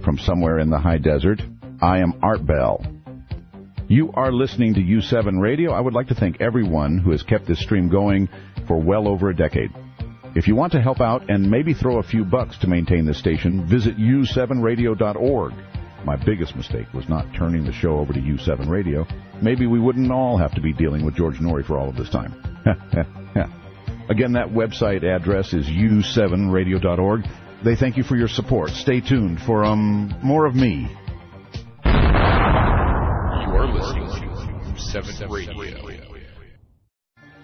from somewhere in the high desert. I am Art Bell. You are listening to U7 Radio. I would like to thank everyone who has kept this stream going for well over a decade. If you want to help out and maybe throw a few bucks to maintain this station, visit u7radio.org. My biggest mistake was not turning the show over to U7 Radio. Maybe we wouldn't all have to be dealing with George Norrie for all of this time. Again, that website address is u7radio.org. They thank you for your support. Stay tuned for more of me. You are listening to U7 Radio.